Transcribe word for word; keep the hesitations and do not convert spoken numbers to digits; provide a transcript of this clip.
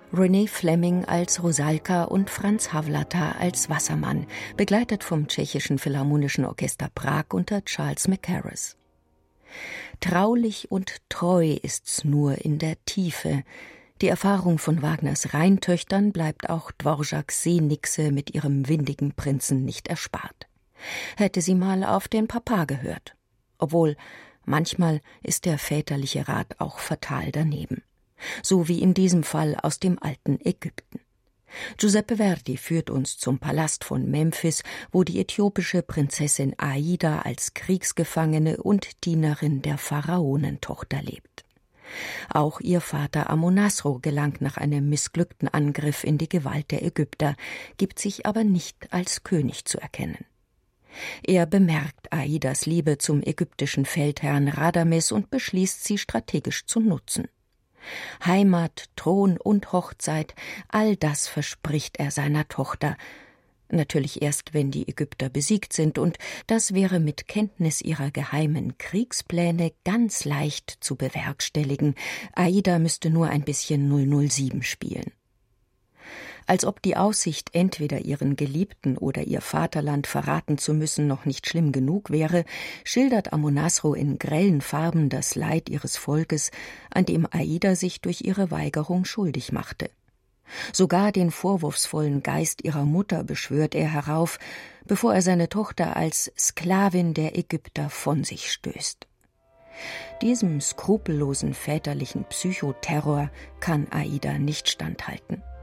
Renée Fleming als Rusalka und Franz Havlata als Wassermann, begleitet vom Tschechischen Philharmonischen Orchester Prag unter Charles Mackerras. Traulich und treu ist's nur in der Tiefe. Die Erfahrung von Wagners Rheintöchtern bleibt auch Dvořáks Seenixe mit ihrem windigen Prinzen nicht erspart. Hätte sie mal auf den Papa gehört. Obwohl, manchmal ist der väterliche Rat auch fatal daneben. So wie in diesem Fall aus dem alten Ägypten. Giuseppe Verdi führt uns zum Palast von Memphis, wo die äthiopische Prinzessin Aida als Kriegsgefangene und Dienerin der Pharaonentochter lebt. Auch ihr Vater Amonasro gelangt nach einem missglückten Angriff in die Gewalt der Ägypter, gibt sich aber nicht als König zu erkennen. Er bemerkt Aidas Liebe zum ägyptischen Feldherrn Radames und beschließt, sie strategisch zu nutzen. Heimat, Thron und Hochzeit, all das verspricht er seiner Tochter. Natürlich erst, wenn die Ägypter besiegt sind, und das wäre mit Kenntnis ihrer geheimen Kriegspläne ganz leicht zu bewerkstelligen. Aida müsste nur ein bisschen null null sieben spielen. Als ob die Aussicht, entweder ihren Geliebten oder ihr Vaterland verraten zu müssen, noch nicht schlimm genug wäre, schildert Amonasro in grellen Farben das Leid ihres Volkes, an dem Aida sich durch ihre Weigerung schuldig machte. Sogar den vorwurfsvollen Geist ihrer Mutter beschwört er herauf, bevor er seine Tochter als Sklavin der Ägypter von sich stößt. Diesem skrupellosen väterlichen Psychoterror kann Aida nicht standhalten.